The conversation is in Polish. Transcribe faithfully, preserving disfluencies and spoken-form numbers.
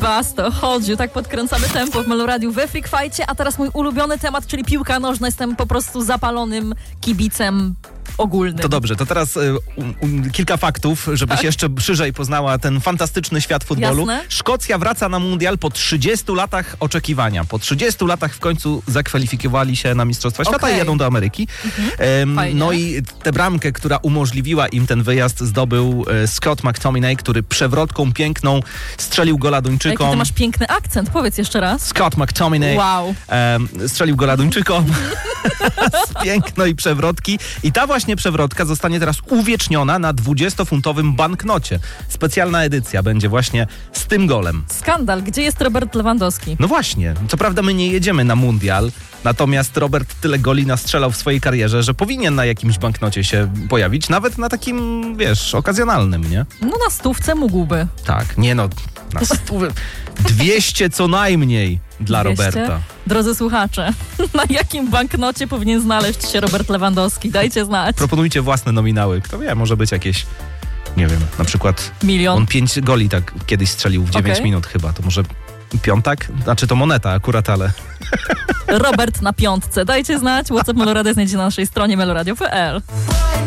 Basto, Hold You. Tak podkręcamy tempo w Meloradiu we Freak Fightcie, a teraz mój ulubiony temat, czyli piłka nożna. Jestem po prostu zapalonym kibicem ogólnym. To dobrze, to teraz y, um, kilka faktów, żebyś Tak? jeszcze szerzej poznała ten fantastyczny świat futbolu. Jasne. Szkocja wraca na mundial po trzydziestu latach oczekiwania. Po trzydziestu latach w końcu zakwalifikowali się na Mistrzostwa Świata Okej. i jadą do Ameryki. Mhm. Ym, no i tę bramkę, która umożliwiła im ten wyjazd, zdobył e, Scott McTominay, który przewrotką piękną strzelił gola Jaki Duńczykom. ty masz piękny akcent, powiedz jeszcze raz. Scott McTominay Wow. em, strzelił gola Duńczykom z pięknej przewrotki. I ta właśnie przewrotka zostanie teraz uwieczniona na dwudziestofuntowym banknocie. Specjalna edycja będzie właśnie z tym golem. Skandal, gdzie jest Robert Lewandowski? No właśnie, co prawda my nie jedziemy na mundial, natomiast Robert tyle goli nastrzelał w swojej karierze, że powinien na jakimś banknocie się pojawić, nawet na takim, wiesz, okazjonalnym, nie? No na stówce mógłby. Tak, nie no, na stówę. dwieście co najmniej dla dwieście? Roberta. Drodzy słuchacze, na jakim banknocie powinien znaleźć się Robert Lewandowski? Dajcie znać. Proponujcie własne nominały. Kto wie, może być jakieś, nie wiem, na przykład Milion. on pięć goli tak kiedyś strzelił w dziewięć Okej. minut chyba, to może piątak? Znaczy to moneta akurat, ale... Robert na piątce. Dajcie znać. WhatsApp Meloradia znajdziecie na naszej stronie meloradio kropka p l.